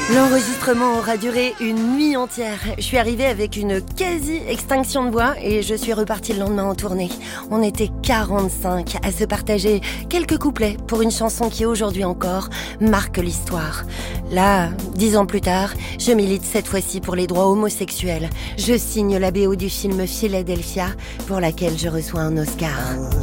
L'enregistrement aura duré une nuit entière. Je suis arrivée avec une quasi-extinction de voix et je suis repartie le lendemain en tournée. On était 45 à se partager quelques couplets pour une chanson qui aujourd'hui encore marque l'histoire. Là, 10 ans plus tard, je milite cette fois-ci pour les droits homosexuels. Je signe la BO du film Philadelphia pour laquelle je reçois un Oscar.